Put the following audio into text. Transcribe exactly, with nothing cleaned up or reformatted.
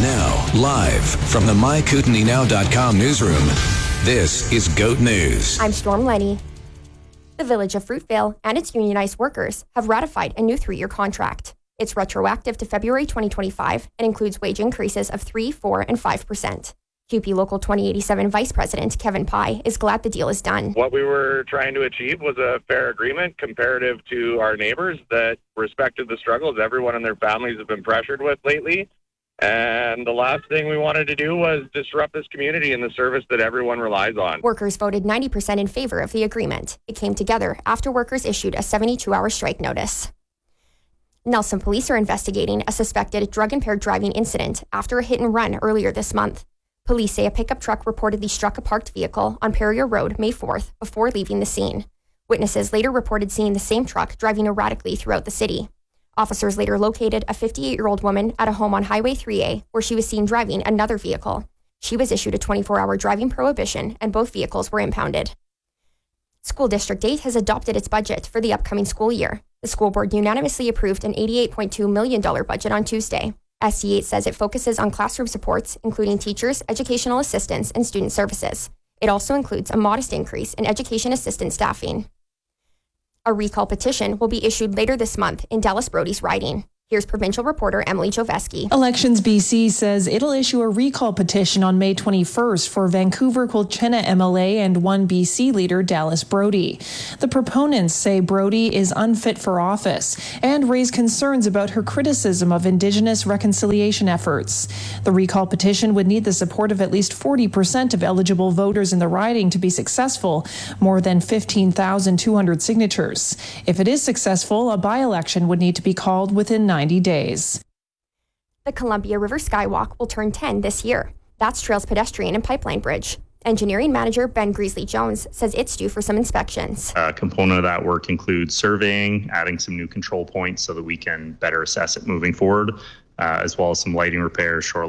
Now, live from the my kootenai now dot com newsroom, this is GOAT News. I'm Storm Lenny. The Village of Fruitvale and its unionized workers have ratified a new three-year contract. It's retroactive to February twenty twenty-five and includes wage increases of three, four, and five percent. Q P Local twenty eighty-seven Vice President Kevin Pye is glad the deal is done. What we were trying to achieve was a fair agreement comparative to our neighbors that respected the struggles everyone and their families have been pressured with lately. And the last thing we wanted to do was disrupt this community and the service that everyone relies on. Workers voted ninety percent in favor of the agreement. It came together after workers issued a seventy-two hour strike notice. Nelson police are investigating a suspected drug-impaired driving incident after a hit and run earlier this month. Police say a pickup truck reportedly struck a parked vehicle on Perrier Road May fourth before leaving the scene. Witnesses later reported seeing the same truck driving erratically throughout the city. Officers later located a fifty-eight-year-old woman at a home on Highway three A where she was seen driving another vehicle. She was issued a twenty-four hour driving prohibition and both vehicles were impounded. School District eight has adopted its budget for the upcoming school year. The school board unanimously approved an eighty-eight point two million dollars budget on Tuesday. S D eight says it focuses on classroom supports, including teachers, educational assistants, and student services. It also includes a modest increase in education assistant staffing. A recall petition will be issued later this month in Dallas Brody's riding. Here's provincial reporter Emily Joveski. Elections B C says it'll issue a recall petition on May twenty-first for Vancouver Quilchena M L A and one B C leader Dallas Brody. The proponents say Brody is unfit for office and raise concerns about her criticism of Indigenous reconciliation efforts. The recall petition would need the support of at least forty percent of eligible voters in the riding to be successful, more than fifteen thousand two hundred signatures. If it is successful, a by-election would need to be called within ninety days. The Columbia River Skywalk will turn ten this year. That's Trails Pedestrian and Pipeline Bridge. Engineering manager Ben Greasley Jones says it's due for some inspections. A component of that work includes surveying, adding some new control points so that we can better assess it moving forward, uh, as well as some lighting repairs, shore